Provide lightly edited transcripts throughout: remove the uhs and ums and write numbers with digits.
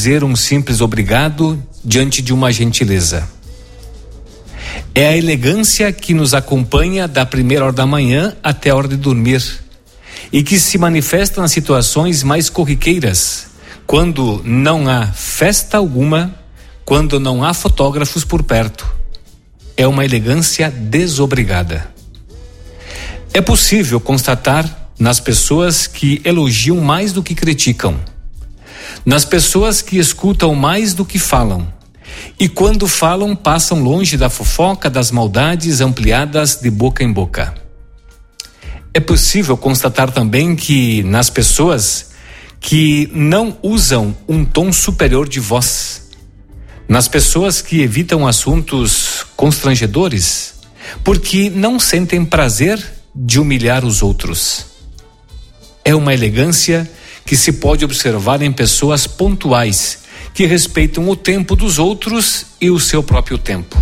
dizer um simples obrigado diante de uma gentileza. É a elegância que nos acompanha da primeira hora da manhã até a hora de dormir e que se manifesta nas situações mais corriqueiras, quando não há festa alguma, quando não há fotógrafos por perto. É uma elegância desobrigada. É possível constatar nas pessoas que elogiam mais do que criticam, nas pessoas que escutam mais do que falam, e quando falam passam longe da fofoca, das maldades ampliadas de boca em boca. É possível constatar também que nas pessoas que não usam um tom superior de voz, nas pessoas que evitam assuntos constrangedores, porque não sentem prazer de humilhar os outros. É uma elegância que se pode observar em pessoas pontuais, que respeitam o tempo dos outros e o seu próprio tempo.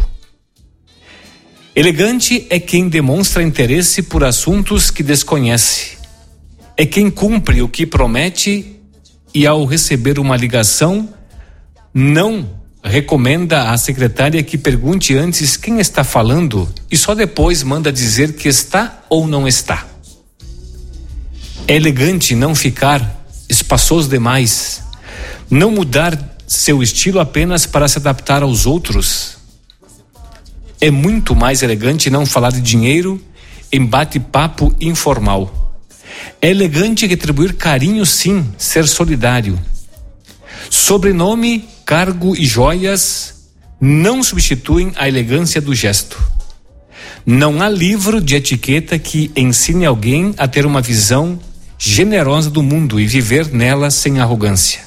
Elegante é quem demonstra interesse por assuntos que desconhece. É quem cumpre o que promete e, ao receber uma ligação, não recomenda à secretária que pergunte antes quem está falando e só depois manda dizer que está ou não está. É elegante não ficar espaçoso demais, não mudar seu estilo apenas para se adaptar aos outros. É muito mais elegante não falar de dinheiro em bate-papo informal. É elegante retribuir carinho, sim, ser solidário. Sobrenome, cargo e joias não substituem a elegância do gesto. Não há livro de etiqueta que ensine alguém a ter uma visão generosa do mundo e viver nela sem arrogância.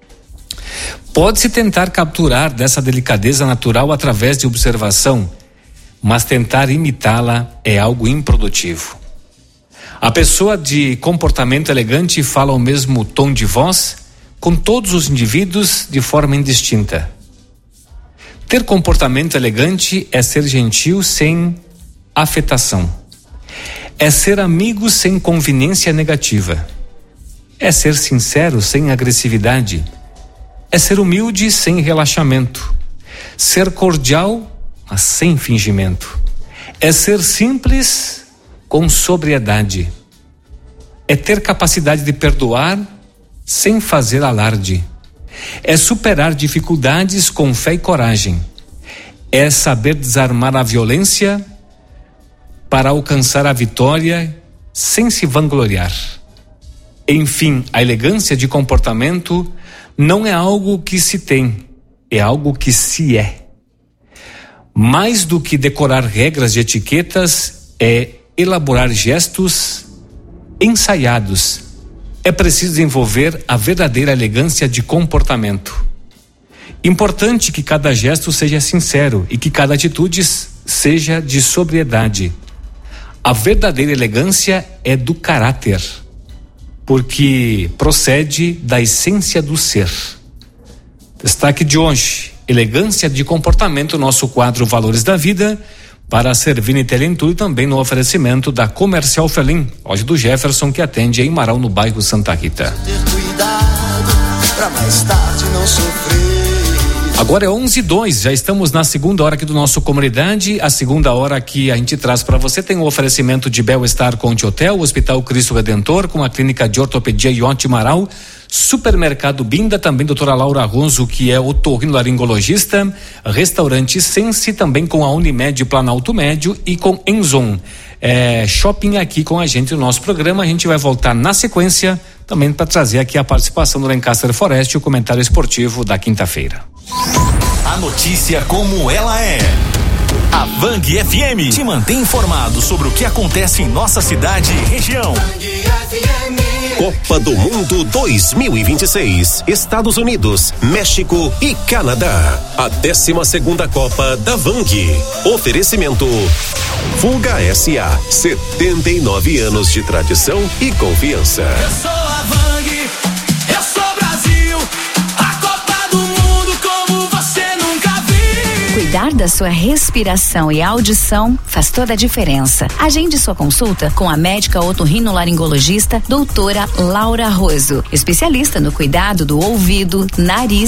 Pode-se tentar capturar dessa delicadeza natural através de observação, mas tentar imitá-la é algo improdutivo. A pessoa de comportamento elegante fala o mesmo tom de voz com todos os indivíduos de forma indistinta. Ter comportamento elegante é ser gentil sem afetação. É ser amigo sem conveniência negativa. É ser sincero sem agressividade. É ser humilde sem relaxamento. Ser cordial, mas sem fingimento. É ser simples com sobriedade. É ter capacidade de perdoar sem fazer alarde. É superar dificuldades com fé e coragem. É saber desarmar a violência para alcançar a vitória sem se vangloriar. Enfim, a elegância de comportamento não é algo que se tem, é algo que se é. Mais do que decorar regras de etiquetas, é elaborar gestos ensaiados. É preciso desenvolver a verdadeira elegância de comportamento. Importante que cada gesto seja sincero e que cada atitude seja de sobriedade. A verdadeira elegância é do caráter, porque procede da essência do ser. Destaque de hoje: elegância de comportamento, nosso quadro Valores da Vida, para servir em Telentur e também no oferecimento da Comercial Felim, loja do Jefferson, que atende em Marau, no bairro Santa Rita. Ter cuidado pra mais tarde não sofrer. Agora é 11:02, já estamos na segunda hora aqui do nosso Comunidade. A segunda hora que a gente traz para você tem o oferecimento de Bel-Estar Conte Hotel, Hospital Cristo Redentor, com a clínica de ortopedia Iote Marau, Supermercado Binda, também doutora Laura Ronzo, que é otorrinolaringologista, restaurante Sense, também com a Unimed Planalto Médio e com Enzon. Shopping aqui com a gente no nosso programa. A gente vai voltar na sequência também para trazer aqui a participação do Lancaster Forest e o comentário esportivo da quinta-feira. A notícia como ela é. A Vang FM te mantém informado sobre o que acontece em nossa cidade e região. Copa do Mundo 2026, Estados Unidos, México e Canadá. A 12ª Copa da Vang. Oferecimento Fuga SA, 79 anos de tradição e confiança. Eu sou a Vang, eu sou Brasil, a Copa do Mundo como você nunca viu. Cuidar da sua respiração e audição faz toda a diferença. Agende sua consulta com a médica otorrinolaringologista doutora Laura Ronzo, especialista no cuidado do ouvido, nariz